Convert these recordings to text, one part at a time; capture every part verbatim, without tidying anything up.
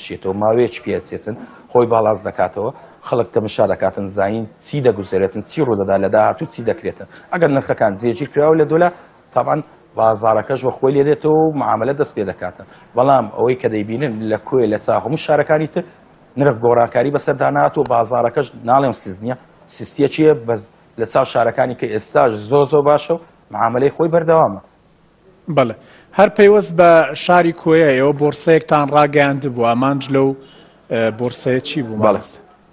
دەچێتەوە ماوەیەکی پێچێتن خۆی باڵاز دەکاتەوە خەڵک تەماشا دەکاتن زین چی دەگوزارێتن چی ڕوودەدا لە داهاتوو چی دەکرێتن ئەگەر نرخەکان جێگیر کراوە لە دۆلار تاوان بازارەکەش بە خۆی لێ دێتەوە و معاملە دەست پێ دەکاتن بەڵام ئەوەی کە دەیبینن لە کوێ لە چا هەموو شارەکانی تر نرخ گۆڕانکاری بەسەرداناتەوە بازارەکەش ناڵێم سیزنیە سیستیەکیە لە چاو شارەکانی کە ئێستاش زۆ زۆ باشە و معاملەی خۆی بەردەوامە. بەڵێ هەر پەیوەست بە شاری کۆیە ئێوە بۆرسەیەکتان ڕاگەیاند بوو ئامانج لەو بۆرسەیە چی بوو بەڵێست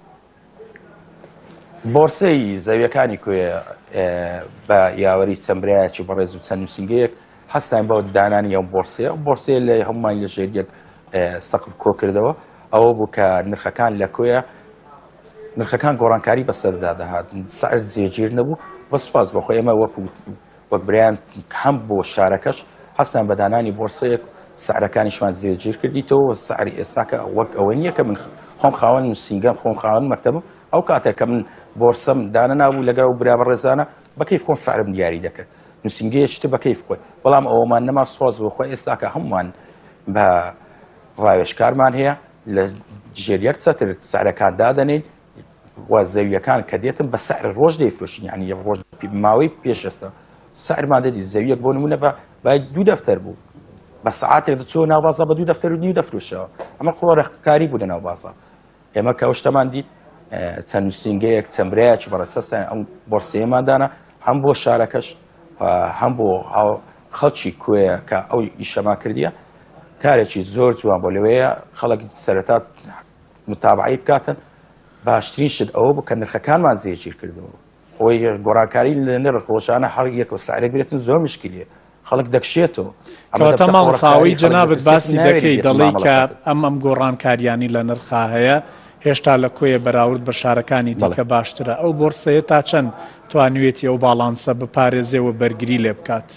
بۆرسەی زەویەکانی کوێ بە یاوەری چەمبرایەکی بەڕێز و چەند نووسنگەیەک هەستان بەوە دانانی ئەو بۆرسەیە بۆرسەیە لە هەمومان لە ژێریەک سەقف کۆ کردەوە ئەوە بوو کە نرخەکان لە کۆیە نرخەکان گۆڕانکاری بەسەردا دەهات سعر جێگیر نەبوو بە سوپاس بەخۆ ئێمە وەکو وەک بریان هەم بۆ شارەکەش هەستان بە دانانی بۆرسەیەک سعرەکانیشمان جێگیر کردیتەوە سعری ئێستاکە وەک ئەوە نییە کە من خۆم خاوەن نووسنگەم خۆم خاوەن مەکتەبم ئەو کاتێک کە من بۆرسەم دانە نابوو لەگەڵ برا بە ڕێزانە بەکەیف خۆم سعرم دیاری دەکرد نووسنگەیەکتر بەکەیف خۆی بەڵام ئەوەمان نەما سوپاس بۆ خۆی ئێستاکە هەمومان بە ڕاوێژکارمان هەیە لە ژێریەک چەتر سعرەکان دادەنین و زەویەکان کە دێتن بە سعر ڕۆژ دەیفرۆشین یعنی ڕۆژ ماوەی پێشەسە سعرمان دەدی زەویەک بۆ نمونە بە باید دوو دەفتەر بوو بە سعاتێک دەچۆ ناو بازار بە دوو دەفتەر و نیو دەفرۆشەوە ئەمە قۆڕەکاری بوو لە ناو بازار ئێمە کە ئەو شتەمان دیت چەند نووسنگەیەک چەمبرایەکی بەڕێسەستان ئەم بۆرسەیەماندانە هەم بۆ شارەکەش هەم بۆ خەڵکی کوێیە کە ئەو ئیشەما کردیە کارێکی زۆر جوان بۆ لەوەیە خەڵک سەرەتا متابعی بکاتن باشترین شت ئەوە بوو کە نرخەکانمان جێگیر کردەوە خۆی گۆڕانکاری لە نرخ ڕۆژانە هەر یەک و سعرێک بێتن زۆر مشکلیە خەڵک دەکشێتەوە کەواتە ماڵساوی جەنابەت باسی دەکەی دەڵێی کە ئەم ئەم گۆڕانکاریانی لە نرخا هەیە هێشتا لە کۆیە بەراورد بە شارەکانی دیکە باشترە ئەو بۆرسەیە تا چەند توانوێتی ئەو باڵانسە بپارێزێەوە بەرگری لێ بکات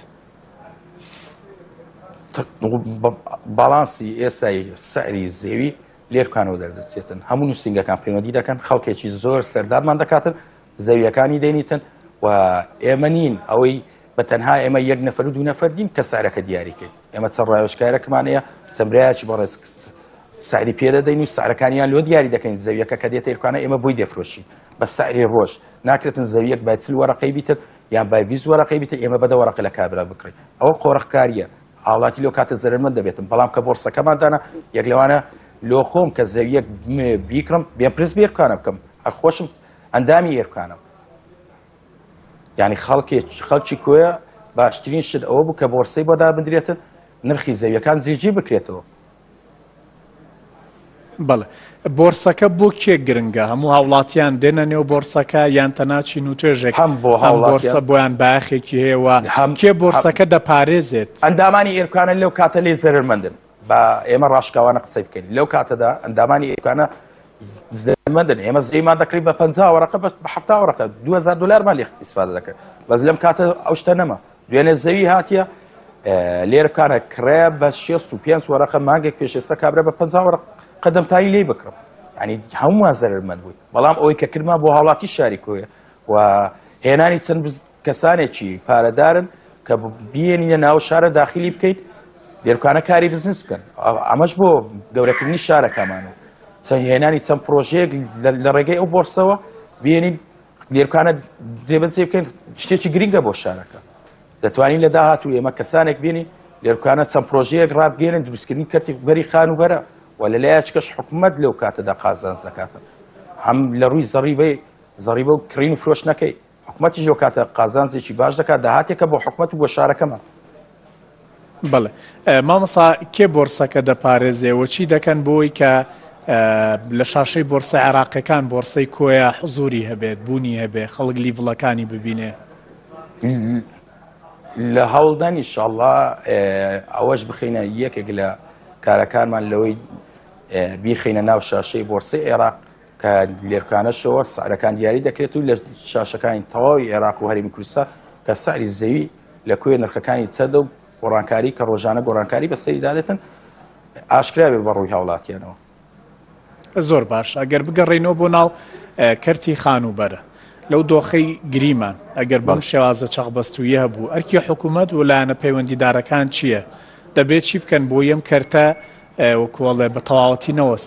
باڵانسی ئێستای سعری زێوی لێرکانەوە دەردەچێتن هەموو نووسنگەکان پەیوەندی دەکەن خەڵکێکی زۆر سەردارمان دەکاتن زەویەکانی دێنیتن و ئێمە نین ئەوەی بە تەنها ئێمە یەک نەفەر و دوو نەفەر دین کە سعرەکە دیاریکەین ئێمە چەند ڕاوێژکارێکمان هەیە چەمبرایەکی بەڕێز سعری پێدەدەین و سعرەکانیان لۆ دیاری دەکەین زەویەکە کە دێتە ئێرکانە ئێمە بۆی دەفرۆشین بە سعری ڕۆژ ناکرێتن زەویەک با چل وەرەقەی بیتر یان با بیست وەرەقەی بیتر ئێمە بەدە وەرەقە لە کابرا بکڕین ئەوە قۆڕەقکاریە حاڵاتی لۆ کاتە زەرمەند دەبێتن بەڵام کە بۆرسەکەماندانە یەک لەوانە لۆ خۆم کە زەویەک بیکڕم بێن پرس بێ ئێرکانە بکەم هەر خۆشم ئەندامی ئێرکانم یعنی خەڵکی کۆیە باشترین شت ئەوە بوو کە بۆرسەی بۆ دابدرێتن نرخی زەویەکان جێگیر بکرێتەوە. بەڵێ بۆرسەکە بۆ کێ گرنگە هەموو هاوڵاتیان دێنە نێو بۆرسەکە یان تەناچین و توێژێک هەم بۆ بۆرسە بۆیان باخێکی هەیەوە کێ بۆرسەکە دەپارێزێت ئەندامانی ئێرکانە لەو کاتە لێ زەرمەندن بە ئێمە ڕاشکاوانە قسەی بکەین لەو کاتەدا ئەندامانی ئێرکانە زەرمەندن ئێمە زەیمان دەکرێت بە پەنجا وەرەقە بە هەفتا وەرەقە دوو هەزار دۆلارمان لێ ئیسفادە دەکرد بەس لەم کاتە ئەو شتە نەما دوێنێ زەوی هاتیە لێرەکانە کرێ بە شێست و پێنج وەرەقە مانگێک پێشێستا کابرا بە پەنجا وەرەق قەدەمتایی لێ بکڕم ینی هەمووان زەرمەند بووی بەڵام ئەوەی کە کردمان بۆ هاوڵاتی شاری کۆیە و هێنانی چەند کەسانێکی پارەدارن کە بێنینە ناو شارە داخلی بکەیت لێرکانە کاری بزنس بکەن ئەمەش بۆ گەورەکردنی شارەکەمانەوە چەند هێنانی چەند پرۆژەیەک لە ڕێگەی ئەو بۆرسەوە بێنین لێرکانە جێبەجێ بکەین شتێکی گرنگە بۆ شارەکە دەتوانین لە داهاتوو ئێمە کەسانێک بینی لێرکانە چەند پرۆژەیەک ڕابگەێنن دروستکردنی کەرتی بەری خان و بەرە و لەلایەکەش حکوومەت لەو کاتەدا قازانج دەکاتن هەم لە ڕووی زەڕیبەی زەڕیبە و کڕین و فرۆشتنەکەی حکوومەتیش لەو کاتە قازانجێکی باش دەکات داهاتێکە بۆ حکوومەت و بۆ شارەکەمان. بەڵێ مامەسا کێ بۆرسەکە دەپارێزێەوە چی دەکەن بۆی کە لە شاشەی بۆرسە عێراقیەکان بۆرسەی کۆیە حزوری هەبێت بوونی هەبێ خەڵک لیڤڵەکانی ببینێ لە هەوڵدان ئینشاڵڵا ئەوەش بخینە یەکێک لە کارەکانمان لەوەی بیخینە ناو شاشەی بۆرسەی عێراق کە لێرکانەشەوە سعرەکان دیاری دەکرێت و لە شاشەکانی تەواوی عێراق و هەرێمی کوردستان کە سعری زەوی لە کوێ نرخەکانی چەدە و گۆڕانکاری کە ڕۆژانە گۆڕانکاری بەسەری دادێتن ئاشکرا بێت بە ڕووی هاوڵاتیانەوە. زۆر باش ئەگەر بگەڕێنەوە بۆ ناو کەرتی خانوبەرە لەو دۆخەی گریمان ئەگەر بەم شێوازە چەقبەستویە هەبوو ئەرکی حکوومەت و لایەنە پەیوەندیدارەکان چییە دەبێت چی بکەن بۆ یەم کەرتە وەکوڵێ بە تەواوەتی نەوەست